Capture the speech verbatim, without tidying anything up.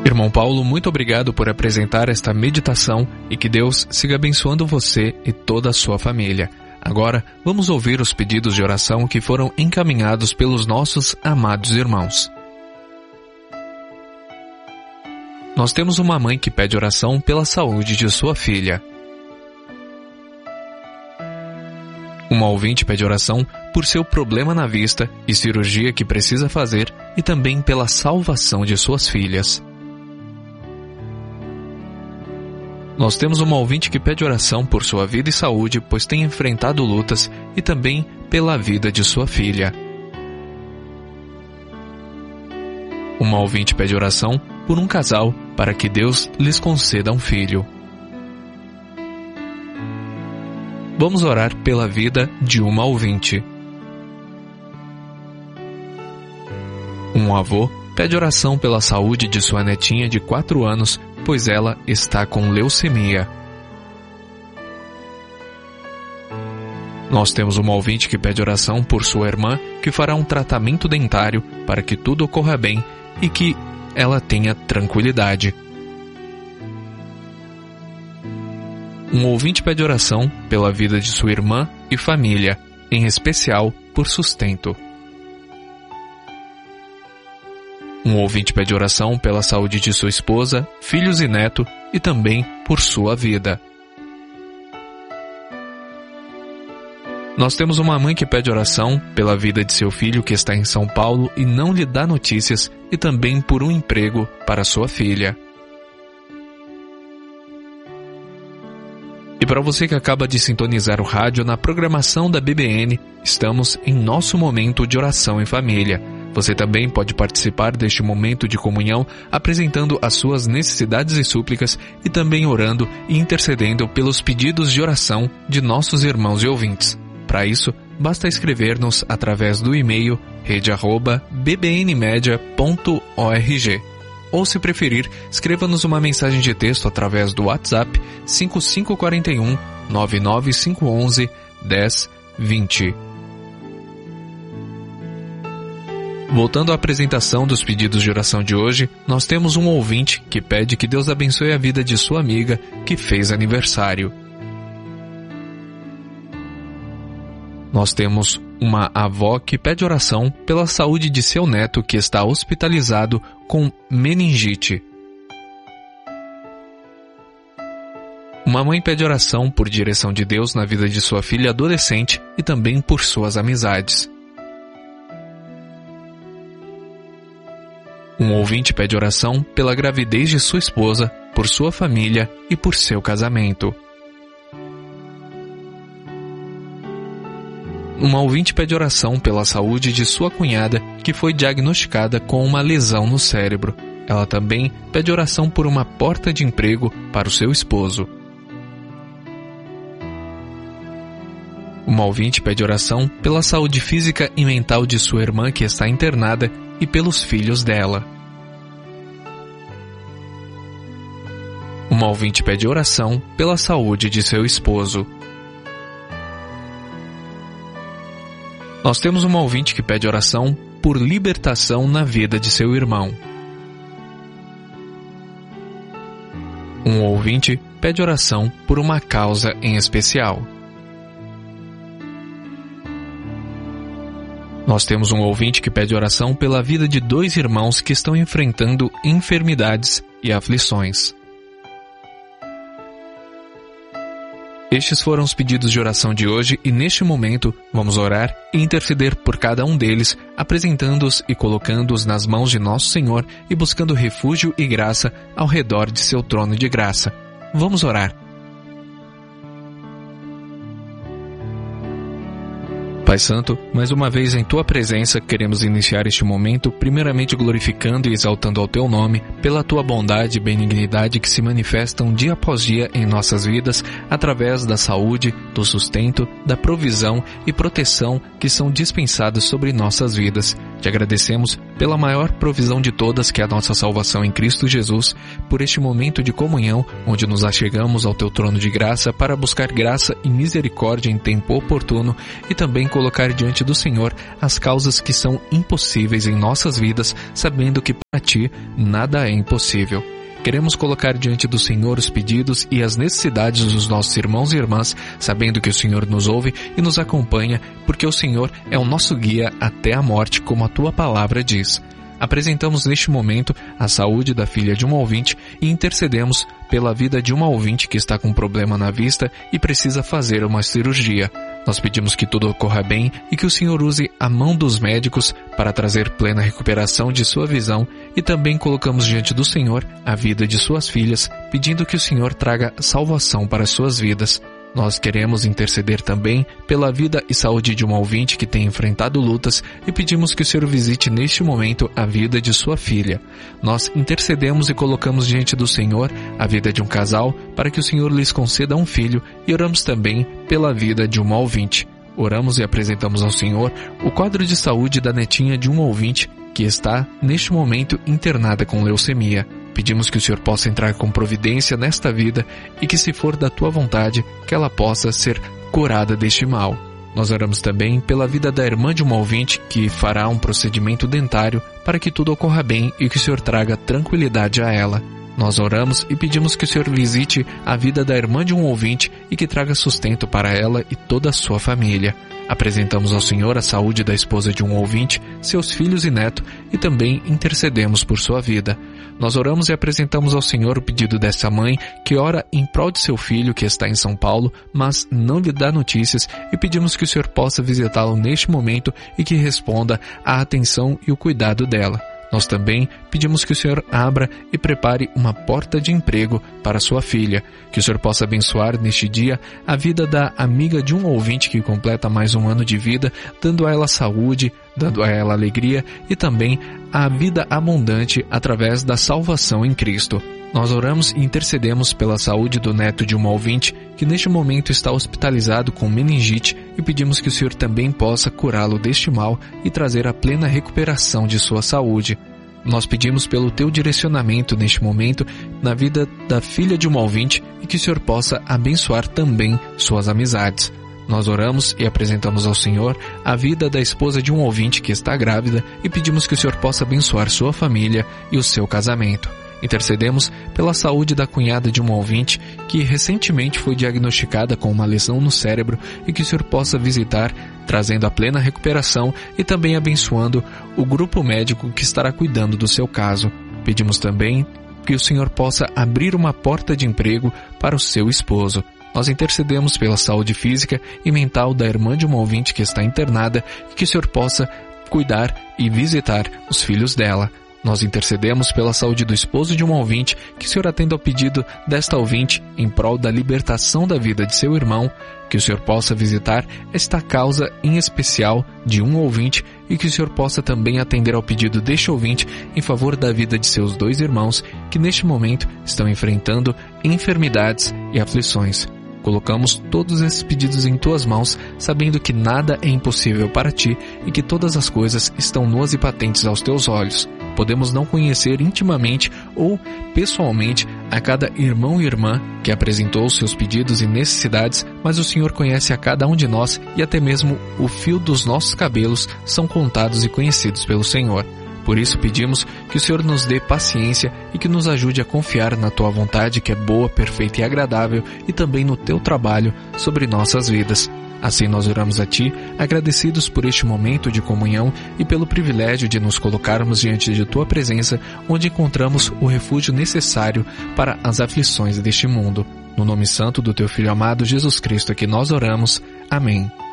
Irmão Paulo, muito obrigado por apresentar esta meditação e que Deus siga abençoando você e toda a sua família. Agora, vamos ouvir os pedidos de oração que foram encaminhados pelos nossos amados irmãos. Nós temos uma mãe que pede oração pela saúde de sua filha. Uma ouvinte pede oração por seu problema na vista e cirurgia que precisa fazer e também pela salvação de suas filhas. Nós temos uma ouvinte que pede oração por sua vida e saúde, pois tem enfrentado lutas, e também pela vida de sua filha. Uma ouvinte pede oração por um casal para que Deus lhes conceda um filho. Vamos orar pela vida de uma ouvinte. Um avô pede oração pela saúde de sua netinha de quatro anos, pois ela está com leucemia. Nós temos uma ouvinte que pede oração por sua irmã, que fará um tratamento dentário para que tudo ocorra bem e que ela tenha tranquilidade. Um ouvinte pede oração pela vida de sua irmã e família, em especial por sustento. Um ouvinte pede oração pela saúde de sua esposa, filhos e neto, e também por sua vida. Nós temos uma mãe que pede oração pela vida de seu filho que está em São Paulo e não lhe dá notícias, e também por um emprego para sua filha. E para você que acaba de sintonizar o rádio, na programação da B B N, estamos em nosso momento de oração em família. Você também pode participar deste momento de comunhão, apresentando as suas necessidades e súplicas e também orando e intercedendo pelos pedidos de oração de nossos irmãos e ouvintes. Para isso, basta escrever-nos através do e-mail rede arroba b b n media ponto org. Ou, se preferir, escreva-nos uma mensagem de texto através do WhatsApp cinco cinco quatro um, nove nove cinco um um, um zero dois zero. Voltando à apresentação dos pedidos de oração de hoje, nós temos um ouvinte que pede que Deus abençoe a vida de sua amiga que fez aniversário. Nós temos uma avó que pede oração pela saúde de seu neto que está hospitalizado com meningite. Uma mãe pede oração por direção de Deus na vida de sua filha adolescente e também por suas amizades. Um ouvinte pede oração pela gravidez de sua esposa, por sua família e por seu casamento. Uma ouvinte pede oração pela saúde de sua cunhada, que foi diagnosticada com uma lesão no cérebro. Ela também pede oração por uma porta de emprego para o seu esposo. Uma ouvinte pede oração pela saúde física e mental de sua irmã que está internada e pelos filhos dela. Uma ouvinte pede oração pela saúde de seu esposo. Nós temos uma ouvinte que pede oração por libertação na vida de seu irmão. Um ouvinte pede oração por uma causa em especial. Nós temos um ouvinte que pede oração pela vida de dois irmãos que estão enfrentando enfermidades e aflições. Estes foram os pedidos de oração de hoje e neste momento vamos orar e interceder por cada um deles, apresentando-os e colocando-os nas mãos de nosso Senhor e buscando refúgio e graça ao redor de seu trono de graça. Vamos orar. Pai Santo, mais uma vez em Tua presença queremos iniciar este momento primeiramente glorificando e exaltando ao Teu nome pela Tua bondade e benignidade que se manifestam dia após dia em nossas vidas através da saúde, do sustento, da provisão e proteção que são dispensados sobre nossas vidas. Te agradecemos pela maior provisão de todas, que é a nossa salvação em Cristo Jesus, por este momento de comunhão, onde nos achegamos ao Teu trono de graça para buscar graça e misericórdia em tempo oportuno e também colocar diante do Senhor as causas que são impossíveis em nossas vidas, sabendo que para Ti nada é impossível. Queremos colocar diante do Senhor os pedidos e as necessidades dos nossos irmãos e irmãs, sabendo que o Senhor nos ouve e nos acompanha, porque o Senhor é o nosso guia até a morte, como a Tua palavra diz. Apresentamos neste momento a saúde da filha de um ouvinte e intercedemos pela vida de uma ouvinte que está com problema na vista e precisa fazer uma cirurgia. Nós pedimos que tudo ocorra bem e que o Senhor use a mão dos médicos para trazer plena recuperação de sua visão, e também colocamos diante do Senhor a vida de suas filhas, pedindo que o Senhor traga salvação para suas vidas. Nós queremos interceder também pela vida e saúde de um ouvinte que tem enfrentado lutas e pedimos que o Senhor visite neste momento a vida de sua filha. Nós intercedemos e colocamos diante do Senhor a vida de um casal para que o Senhor lhes conceda um filho, e oramos também pela vida de uma ouvinte. Oramos e apresentamos ao Senhor o quadro de saúde da netinha de um ouvinte que está neste momento internada com leucemia. Pedimos que o Senhor possa entrar com providência nesta vida e que, se for da Tua vontade, que ela possa ser curada deste mal. Nós oramos também pela vida da irmã de um ouvinte que fará um procedimento dentário para que tudo ocorra bem e que o Senhor traga tranquilidade a ela. Nós oramos e pedimos que o Senhor visite a vida da irmã de um ouvinte e que traga sustento para ela e toda a sua família. Apresentamos ao Senhor a saúde da esposa de um ouvinte, seus filhos e neto, e também intercedemos por sua vida. Nós oramos e apresentamos ao Senhor o pedido dessa mãe que ora em prol de seu filho que está em São Paulo, mas não lhe dá notícias, e pedimos que o Senhor possa visitá-lo neste momento e que responda à atenção e o cuidado dela. Nós também pedimos que o Senhor abra e prepare uma porta de emprego para sua filha, que o Senhor possa abençoar neste dia a vida da amiga de um ouvinte que completa mais um ano de vida, dando a ela saúde, dando a ela alegria e também a vida abundante através da salvação em Cristo. Nós oramos e intercedemos pela saúde do neto de uma ouvinte que neste momento está hospitalizado com meningite, e pedimos que o Senhor também possa curá-lo deste mal e trazer a plena recuperação de sua saúde. Nós pedimos pelo Teu direcionamento neste momento na vida da filha de uma ouvinte e que o Senhor possa abençoar também suas amizades. Nós oramos e apresentamos ao Senhor a vida da esposa de um ouvinte que está grávida e pedimos que o Senhor possa abençoar sua família e o seu casamento. Intercedemos pela saúde da cunhada de um ouvinte que recentemente foi diagnosticada com uma lesão no cérebro e que o Senhor possa visitar, trazendo a plena recuperação e também abençoando o grupo médico que estará cuidando do seu caso. Pedimos também que o Senhor possa abrir uma porta de emprego para o seu esposo. Nós intercedemos pela saúde física e mental da irmã de uma ouvinte que está internada e que o Senhor possa cuidar e visitar os filhos dela. Nós intercedemos pela saúde do esposo de um ouvinte, que o Senhor atenda ao pedido desta ouvinte em prol da libertação da vida de seu irmão, que o Senhor possa visitar esta causa em especial de um ouvinte e que o Senhor possa também atender ao pedido deste ouvinte em favor da vida de seus dois irmãos que neste momento estão enfrentando enfermidades e aflições. Colocamos todos esses pedidos em Tuas mãos, sabendo que nada é impossível para Ti e que todas as coisas estão nuas e patentes aos Teus olhos. Podemos não conhecer intimamente ou pessoalmente a cada irmão e irmã que apresentou seus pedidos e necessidades, mas o Senhor conhece a cada um de nós e até mesmo o fio dos nossos cabelos são contados e conhecidos pelo Senhor. Por isso pedimos que o Senhor nos dê paciência e que nos ajude a confiar na Tua vontade, que é boa, perfeita e agradável, e também no Teu trabalho sobre nossas vidas. Assim nós oramos a Ti, agradecidos por este momento de comunhão e pelo privilégio de nos colocarmos diante de Tua presença, onde encontramos o refúgio necessário para as aflições deste mundo. No nome santo do Teu Filho amado Jesus Cristo é que nós oramos. Amém.